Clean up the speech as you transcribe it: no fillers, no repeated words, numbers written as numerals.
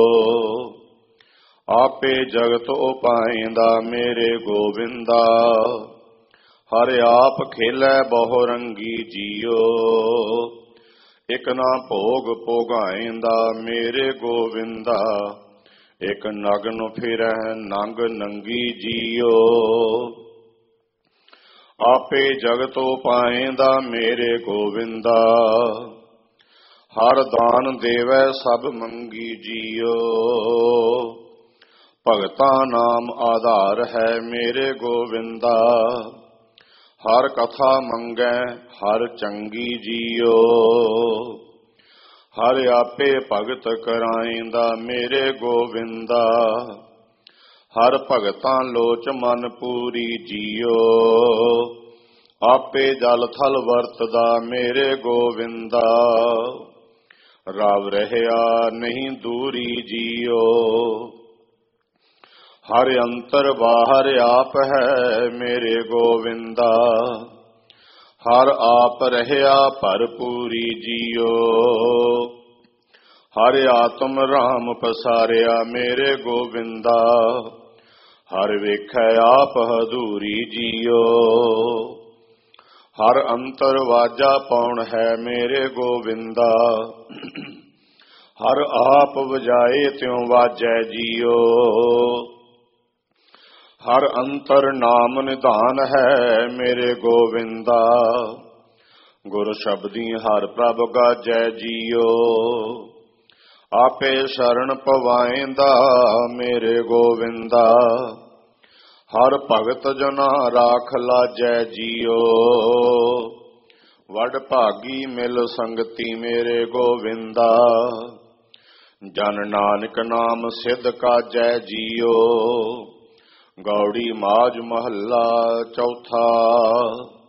ਆਪੇ ਜਗਤ ਉਪਾਇਂਦਾ ਮੇਰੇ ਗੋਬਿੰਦਾ। ਹਰਿ ਆਪ ਖੇਲੈ ਬਹੁ ਰੰਗੀ ਜੀਓ, ਇਕ ਨਾ ਭੋਗ ਭੋਗਾਇਂਦਾ ਮੇਰੇ ਗੋਬਿੰਦਾ। ਇਕ ਨਗਨ ਫਿਰੈ ਨੰਗ ਨੰਗੀ ਜੀਓ, ਆਪੇ ਜਗਤ ਉਪਾਇਂਦਾ ਮੇਰੇ ਗੋਬਿੰਦਾ। ਹਰ ਦਾਨ ਦੇਵੈ ਸਭ ਮੰਗੀ ਜੀਓ, ਭਗਤਾਂ ਨਾਮ ਆਧਾਰ ਹੈ ਮੇਰੇ ਗੋਬਿੰਦਾ। ਹਰ ਕਥਾ ਮੰਗੈ ਹਰ ਚੰਗੀ ਜੀਓ, ਹਰ ਆਪੇ ਭਗਤ ਕਰਾਇਂਦਾ ਮੇਰੇ ਗੋਬਿੰਦਾ। ਹਰ ਭਗਤਾਂ ਲੋਚ ਮਨ ਪੂਰੀ ਜੀਓ, ਆਪੇ ਜਲ ਥਲ ਵਰਤਦਾ ਮੇਰੇ ਗੋਬਿੰਦਾ। ਰਵ ਰਹਿਆ ਨਹੀਂ ਦੂਰੀ ਜੀਓ, ਹਰ ਅੰਤਰ ਬਾਹਰ ਆਪ ਹੈ ਮੇਰੇ ਗੋਬਿੰਦਾ। ਹਰ ਆਪ ਰਹਿਆ ਭਰਪੂਰੀ ਜੀਓ, ਹਰ ਆਤਮ ਰਾਮ ਪਸਾਰਿਆ ਮੇਰੇ ਗੋਬਿੰਦਾ। ਹਰ ਵੇਖੈ ਆਪ ਹਦੂਰੀ ਜੀਓ, ਹਰ ਅੰਤਰ ਵਾਜਾ ਪੌਣ ਹੈ ਮੇਰੇ ਗੋਬਿੰਦਾ। ਹਰ ਆਪ ਵਜਾਏ ਤਿਉ ਵਾਜੈ ਜੀਓ, ਹਰ ਅੰਤਰ ਨਾਮ ਨਿਧਾਨ ਹੈ ਮੇਰੇ ਗੋਬਿੰਦਾ। ਗੁਰ ਸ਼ਬਦੀ ਹਰ ਪ੍ਰਭ ਗਾਜੈ ਜੀਓ, ਆਪੇ ਸ਼ਰਨ ਪਵਾਇਂਦਾ ਮੇਰੇ ਗੋਬਿੰਦਾ। ਹਰ ਭਗਤ ਜਨਾ ਰਾਖ ਲਾਜੈ ਜੀਓ, ਵਡ ਭਾਗੀ ਮਿਲ ਸੰਗਤੀ ਮੇਰੇ ਗੋਬਿੰਦਾ। ਜਨ ਨਾਨਕ ਨਾਮ ਸਿਧ ਕਾਜੈ ਜੀਓ, ਗੌੜੀ ਮਾਝ ਮਹੱਲਾ ਚੌਥਾ।